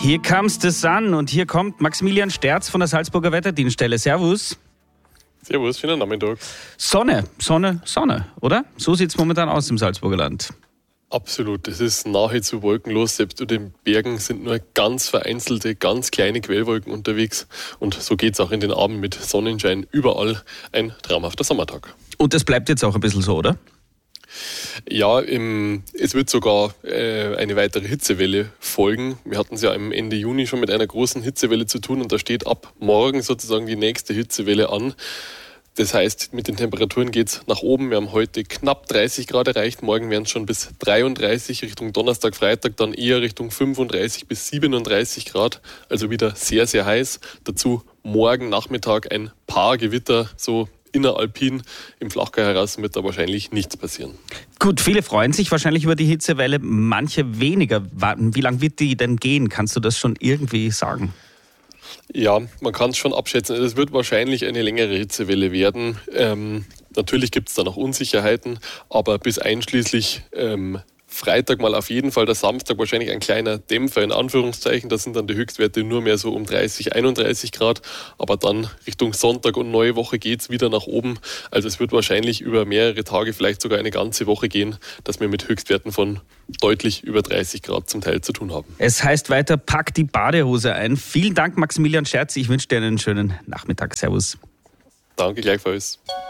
Hier comes the sun und hier kommt Maximilian Sterz von der Salzburger Wetterdienststelle. Servus. Servus, schönen Nachmittag. Sonne, oder? So sieht es momentan aus im Salzburger Land. Absolut, es ist nahezu wolkenlos. Selbst über den Bergen sind nur ganz vereinzelte, ganz kleine Quellwolken unterwegs. Und so geht es auch in den Abend mit Sonnenschein überall. Ein traumhafter Sommertag. Und das bleibt jetzt auch ein bisschen so, oder? Ja, es wird sogar eine weitere Hitzewelle folgen. Wir hatten es ja am Ende Juni schon mit einer großen Hitzewelle zu tun und da steht ab morgen sozusagen die nächste Hitzewelle an. Das heißt, mit den Temperaturen geht es nach oben. Wir haben heute knapp 30 Grad erreicht. Morgen werden es schon bis 33, Richtung Donnerstag, Freitag dann eher Richtung 35 bis 37 Grad. Also wieder sehr, sehr heiß. Dazu morgen Nachmittag ein paar Gewitter, so inneralpin. Im Flachgau heraus wird da wahrscheinlich nichts passieren. Gut, viele freuen sich wahrscheinlich über die Hitzewelle, manche weniger. Wie lange wird die denn gehen? Kannst du das schon irgendwie sagen? Ja, man kann es schon abschätzen. Es wird wahrscheinlich eine längere Hitzewelle werden. Natürlich gibt es da noch Unsicherheiten, aber bis einschließlich Freitag mal auf jeden Fall, der Samstag wahrscheinlich ein kleiner Dämpfer in Anführungszeichen. Da sind dann die Höchstwerte nur mehr so um 30, 31 Grad. Aber dann Richtung Sonntag und neue Woche geht es wieder nach oben. Also es wird wahrscheinlich über mehrere Tage, vielleicht sogar eine ganze Woche gehen, dass wir mit Höchstwerten von deutlich über 30 Grad zum Teil zu tun haben. Es heißt weiter, pack die Badehose ein. Vielen Dank, Maximilian Sterz. Ich wünsche dir einen schönen Nachmittag. Servus. Danke gleichfalls.